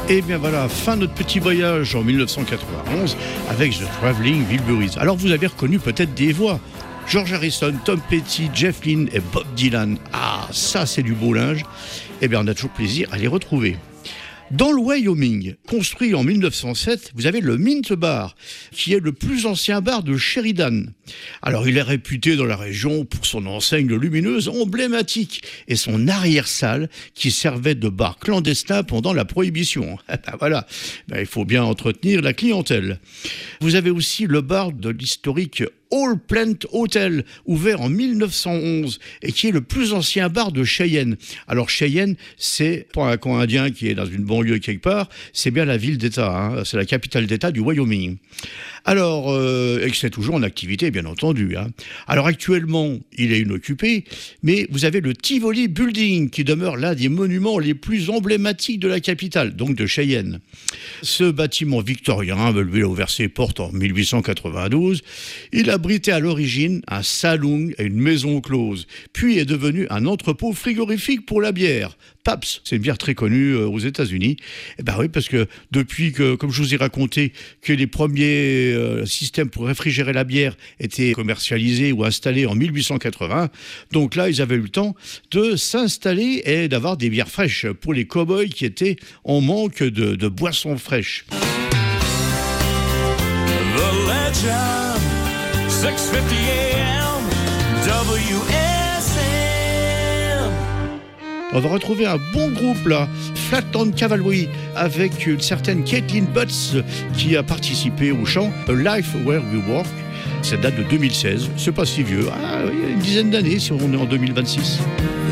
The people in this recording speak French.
Et bien voilà, fin de notre petit voyage en 1991 avec The Traveling Wilburys. Alors vous avez reconnu peut-être des voix. George Harrison, Tom Petty, Jeff Lynne et Bob Dylan. Ah, ça c'est du beau linge. Eh bien on a toujours plaisir à les retrouver. Dans le Wyoming, construit en 1907, vous avez le Mint Bar, qui est le plus ancien bar de Sheridan. Alors, il est réputé dans la région pour son enseigne lumineuse emblématique et son arrière-salle qui servait de bar clandestin pendant la Prohibition. Voilà, il faut bien entretenir la clientèle. Vous avez aussi le bar de l'historique All Plant Hotel, ouvert en 1911 et qui est le plus ancien bar de Cheyenne. Alors Cheyenne, c'est pas un camp indien qui est dans une banlieue quelque part, c'est bien la ville d'État, hein, c'est la capitale d'État du Wyoming. Alors, et c'est toujours en activité, bien entendu. Hein. Alors actuellement, il est inoccupé, mais vous avez le Tivoli Building qui demeure l'un des monuments les plus emblématiques de la capitale, donc de Cheyenne. Ce bâtiment victorien, lui, a ouvert ses portes en 1892. Il abritait à l'origine un saloon et une maison close, puis est devenu un entrepôt frigorifique pour la bière. Pabst, c'est une bière très connue aux États-Unis. Eh ben oui, parce que depuis que, comme je vous ai raconté, que les premiers systèmes pour réfrigérer la bière étaient commercialisés ou installés en 1880, donc là, ils avaient eu le temps de s'installer et d'avoir des bières fraîches pour les cow-boys qui étaient en manque de boissons fraîches. The legend, 6:50 AM, WSM. On va retrouver un bon groupe là, Flatland Cavalry, avec une certaine Caitlin Butts qui a participé au chant A Life Where We Work. Ça date de 2016, c'est pas si vieux, il y a une dizaine d'années si on est en 2026.